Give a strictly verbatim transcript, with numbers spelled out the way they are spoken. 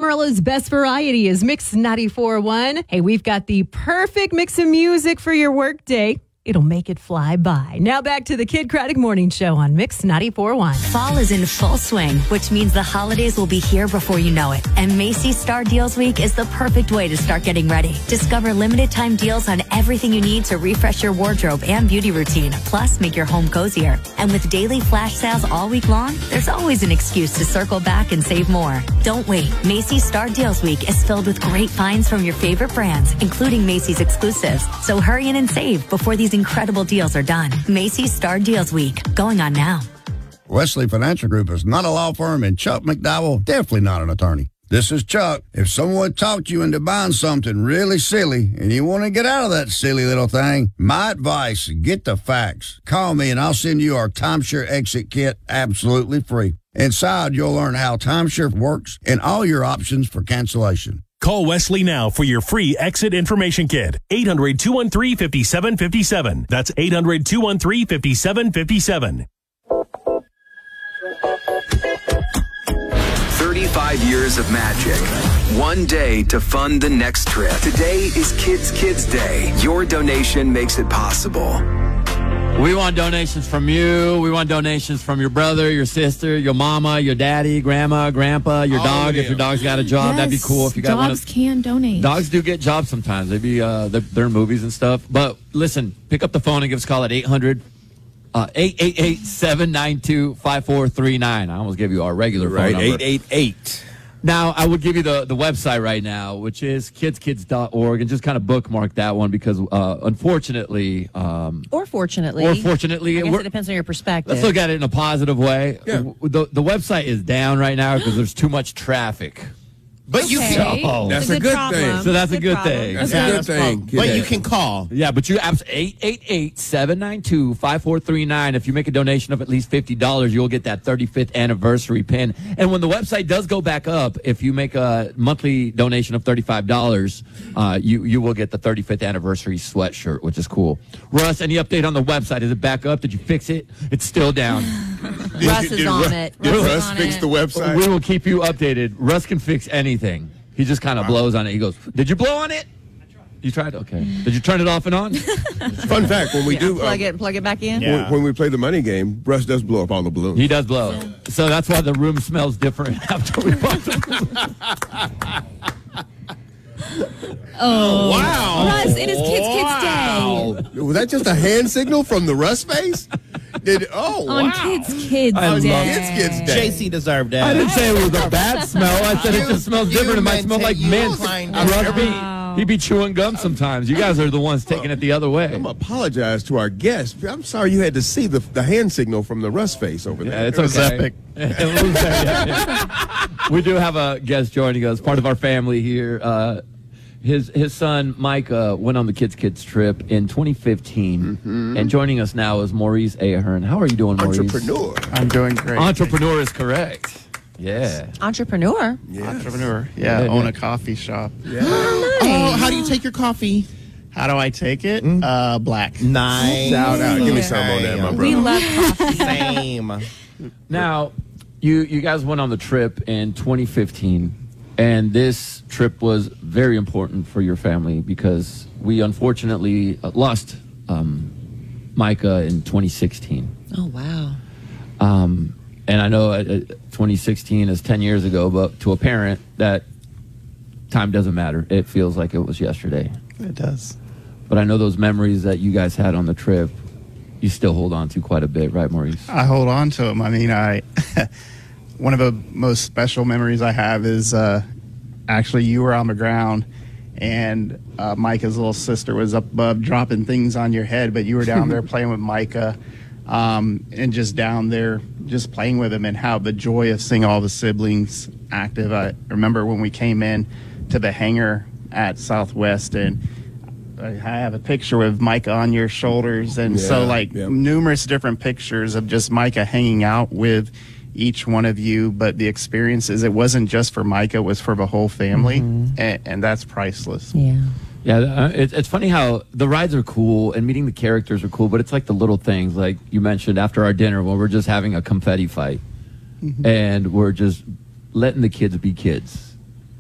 Amarillo's best variety is Mix ninety-four point one. Hey, we've got the perfect mix of music for your workday. It'll make it fly by. Now back to the Kid Craddock Morning Show on Mix ninety-four point one. Fall is in full swing, which means the holidays will be here before you know it. And Macy's Star Deals Week is the perfect way to start getting ready. Discover limited time deals on everything you need to refresh your wardrobe and beauty routine, plus make your home cozier. And with daily flash sales all week long, there's always an excuse to circle back and save more. Don't wait. Macy's Star Deals Week is filled with great finds from your favorite brands, including Macy's exclusives. So hurry in and save before these incredible deals are done. Macy's Star Deals Week, going on now. Wesley Financial Group is not a law firm, and Chuck McDowell, definitely not an attorney. This is Chuck. If someone talked you into buying something really silly and you want to get out of that silly little thing, my advice, get the facts. Call me and I'll send you our timeshare exit kit absolutely free. Inside, you'll learn how timeshare works and all your options for cancellation. Call Wesley now for your free exit information kit. eight hundred, two one three, five seven five seven. That's eight hundred, two one three, five seven five seven. thirty-five years of magic. One day to fund the next trip. Today is Kids Kids Day. Your donation makes it possible. We want donations from you. We want donations from your brother, your sister, your mama, your daddy, grandma, grandpa, your All dog. of If your them. dog's got a job, that'd be Yes, cool. If you got one dogs of, can donate. dogs do get jobs sometimes. They be uh, they're, they're in movies and stuff. But listen, pick up the phone and give us a call at eight hundred, eight eight eight, seven nine two, five four three nine. I almost gave you our regular Right, phone number. eight eight eight. Now, I would give you the, the website right now, which is kids kids dot org, and just kind of bookmark that one because, uh, unfortunately, um, Or fortunately. or fortunately, I guess we're- it depends on your perspective. let's look at it in a positive way. Yeah. W- The, the website is down right now because there's too much traffic. But you Okay. can. Oh. That's It's a good problem. thing. So that's a Good good problem. thing. That's Yeah, a good that's thing. fine. Kid But Day. you can call. Yeah, but you abs eight eight eight, seven nine two, five four three nine. If you make a donation of at least fifty dollars, you'll get that thirty-fifth anniversary pin. And when the website does go back up, if you make a monthly donation of thirty-five dollars, uh, you, you will get the thirty-fifth anniversary sweatshirt, which is cool. Russ, any update on the website? Is it back up? Did you fix it? It's still down. Russ is on it. Did Russ is Russ on fix it. the website? We will keep you updated. Russ can fix anything. He just kind of blows on it. He goes, "Did you blow on it? You tried? Okay. Did you turn it off and on?" Fun fact, when we Yeah, do plug uh, it, plug it back in. Yeah. when, when we play the money game, Russ does blow up all the balloons. He does blow. So that's why the room smells different after we bought the Oh, Wow. Russ, it is Kids Kids Day. Was that just a hand signal from the Russ face? Did oh On wow. Kids Kids I love Day. Kids Kids Day. J C deserved that. I didn't say it was a bad smell. I said it just smells You different. It might meant smell it. like You mint. inclined Russ it. be, Wow. he be chewing gum sometimes. You guys are the ones taking it the other way. I'm apologize to our guests. I'm sorry you had to see the the hand signal from the Russ face over there. Yeah, it's It was okay. epic. It was epic, yeah. We do have a guest joining us, part of our family here. Uh, his his son Micah went on the Kids Kids trip in twenty fifteen, and joining us now is Maurice Ahern. How are you doing, Maurice? Entrepreneur. I'm doing great. Entrepreneur is correct. Yeah. Entrepreneur. Yes. Entrepreneur. Yeah, Yeah, own yeah. a coffee shop. Yeah. Oh, how do you take your coffee? How do I take it? Uh, black. Nice. Shout out. Give me some on that, my We brother. love coffee. Same. Now, you you guys went on the trip in twenty fifteen, and this trip was very important for your family because we unfortunately uh, lost um, Micah in twenty sixteen. Oh, wow. Um, and I know uh, uh, twenty sixteen is ten years ago, but to a parent, that time doesn't matter. It feels like it was yesterday. It does. But I know those memories that you guys had on the trip, you still hold on to quite a bit, right, Maurice? I hold on to them. I mean, I one of the most special memories I have is uh, actually you were on the ground, and uh, Micah's little sister was up above dropping things on your head, but you were down there playing with Micah, um, and just down there just playing with him, and how the joy of seeing all the siblings active. I remember when we came in to the hangar at Southwest, and I have a picture with Micah on your shoulders, and so Yeah, like yep. numerous different pictures of just Micah hanging out with each one of you. But the experiences, it wasn't just for Micah, it was for the whole family, Mm-hmm. and, and that's priceless. Yeah. Yeah, uh, it, it's funny how the rides are cool and meeting the characters are cool, but it's like the little things, like you mentioned after our dinner when we're just having a confetti fight, and we're just letting the kids be kids.